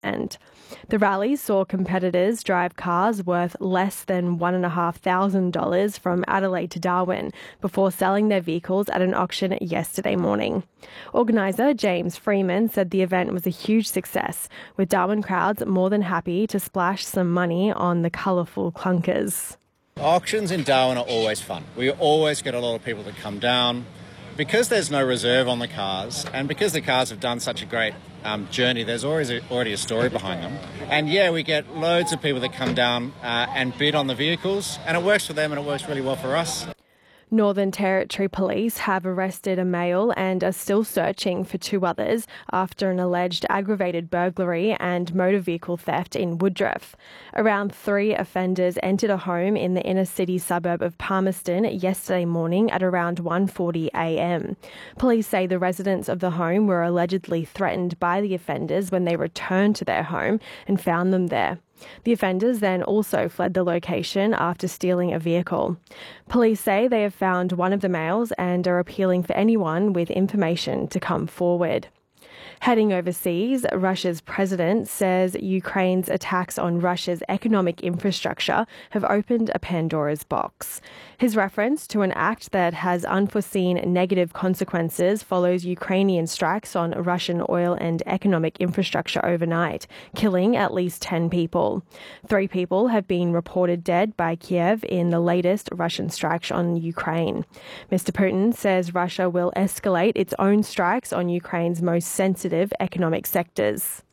end. The rally saw competitors drive cars worth less than $1,500 from Adelaide to Darwin before selling their vehicles at an auction yesterday morning. Organiser James Freeman said the event was a huge success, with Darwin crowds more than happy to splash some money on the colourful clunkers. Auctions in Darwin are always fun. We always get a lot of people to come down. Because there's no reserve on the cars, and because the cars have done such a great journey, there's already a story behind them. And yeah, we get loads of people that come down and bid on the vehicles, and it works for them and it works really well for us. Northern Territory Police have arrested a male and are still searching for two others after an alleged aggravated burglary and motor vehicle theft in Woodruff. Around 3 offenders entered a home in the inner city suburb of Palmerston yesterday morning at around 1:40 a.m. Police say the residents of the home were allegedly threatened by the offenders when they returned to their home and found them there. The offenders then also fled the location after stealing a vehicle. Police say they have found one of the males and are appealing for anyone with information to come forward. Heading overseas, Russia's president says Ukraine's attacks on Russia's economic infrastructure have opened a Pandora's box. His reference to an act that has unforeseen negative consequences follows Ukrainian strikes on Russian oil and economic infrastructure overnight, killing at least 10 people. 3 people have been reported dead by Kiev in the latest Russian strikes on Ukraine. Mr. Putin says Russia will escalate its own strikes on Ukraine's most sensitive economic sectors.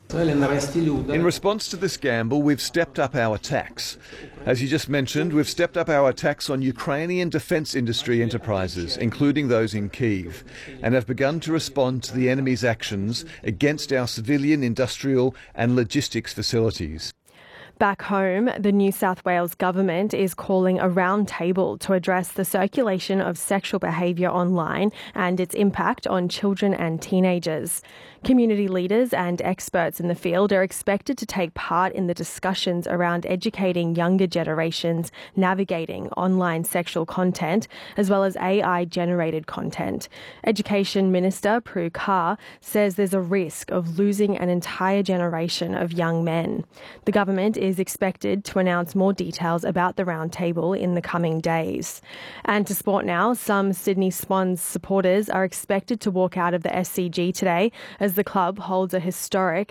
In response to this gamble, we've stepped up our attacks. As you just mentioned, we've stepped up our attacks on Ukrainian defence industry enterprises, including those in Kyiv, and have begun to respond to the enemy's actions against our civilian, industrial and logistics facilities. Back home, the New South Wales government is calling a round table to address the circulation of sexual behaviour online and its impact on children and teenagers. Community leaders and experts in the field are expected to take part in the discussions around educating younger generations navigating online sexual content as well as AI-generated content. Education Minister Prue Carr says there's a risk of losing an entire generation of young men. The government is expected to announce more details about the roundtable in the coming days. And to sport now, some Sydney Swans supporters are expected to walk out of the SCG today as the club holds a historic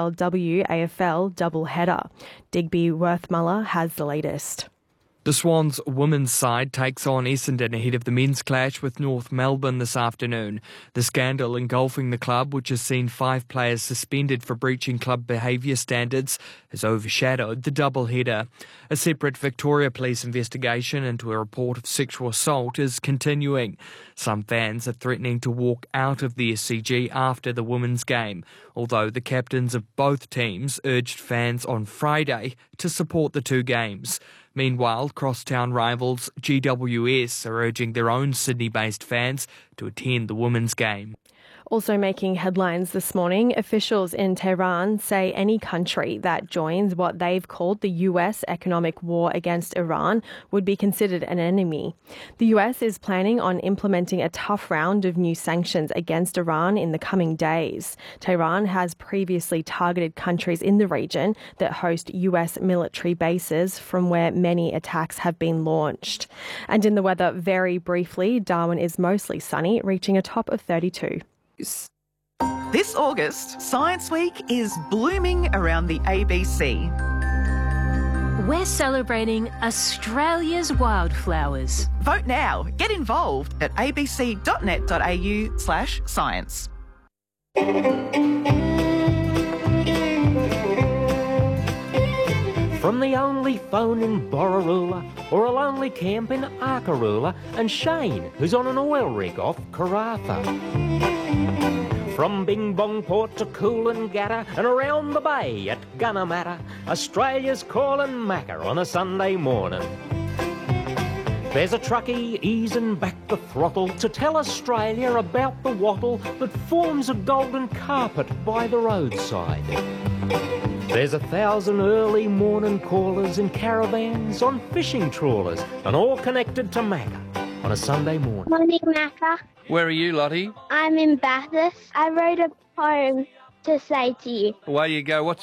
AFLW-AFL doubleheader. Digby Worthmuller has the latest. The Swans women's side takes on Essendon ahead of the men's clash with North Melbourne this afternoon. The scandal engulfing the club, which has seen 5 players suspended for breaching club behaviour standards, has overshadowed the doubleheader. A separate Victoria Police investigation into a report of sexual assault is continuing. Some fans are threatening to walk out of the SCG after the women's game, although the captains of both teams urged fans on Friday to support the 2 games. Meanwhile, crosstown rivals GWS are urging their own Sydney-based fans to attend the women's game. Also making headlines this morning, officials in Tehran say any country that joins what they've called the US economic war against Iran would be considered an enemy. The US is planning on implementing a tough round of new sanctions against Iran in the coming days. Tehran has previously targeted countries in the region that host US military bases from where many attacks have been launched. And in the weather, very briefly, Darwin is mostly sunny, reaching a top of 32. This August, Science Week is blooming around the ABC. We're celebrating Australia's wildflowers. Vote now. Get involved at abc.net.au/science. From the only phone in Borroloola or a lonely camp in Arkaroola and Shane, who's on an oil rig off Karratha. From Bing Bong Port to Coolangatta and around the bay at Gunnamatta, Australia's calling Macca on a Sunday morning. There's a truckie easing back the throttle to tell Australia about the wattle that forms a golden carpet by the roadside. There's 1,000 early morning callers in caravans on fishing trawlers and all connected to Macca on a Sunday morning. Morning, Macca. Where are you, Lottie? I'm in Bathurst. I wrote a poem 这赛季。 Away you go. What's